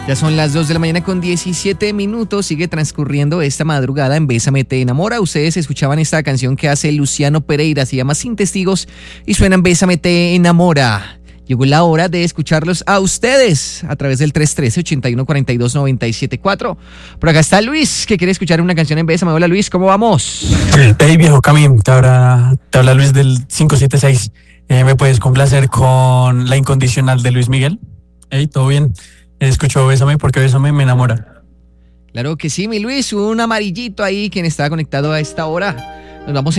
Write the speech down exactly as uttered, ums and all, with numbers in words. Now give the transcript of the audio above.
Ya son las dos de la mañana con diecisiete minutos. Sigue transcurriendo esta madrugada en Bésame Te Enamora. Ustedes escuchaban esta canción que hace Luciano Pereira. Se llama Sin Testigos y suena en Bésame Te Enamora. Llegó la hora de escucharlos a ustedes a través del tres uno tres, ocho uno cuatro dos, nueve siete cuatro. Por acá está Luis, que quiere escuchar una canción en Bésame. Hola Luis, ¿cómo vamos? Hey viejo Camín, te habla, te habla Luis del cinco siete seis. Eh, ¿Me puedes complacer con La Incondicional de Luis Miguel? Hey, todo bien. Escucho Bésame porque Bésame me enamora. Claro que sí, mi Luis, un amarillito ahí quien está conectado a esta hora. Nos vamos